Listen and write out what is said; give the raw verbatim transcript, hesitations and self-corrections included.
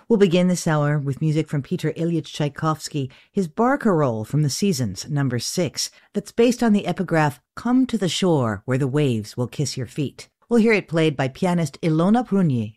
We'll begin this hour with music from Peter Ilyich Tchaikovsky, his Barcarolle from The Seasons, number six, that's based on the epigraph, "Come to the shore where the waves will kiss your feet." We'll hear it played by pianist Ilona Prunier.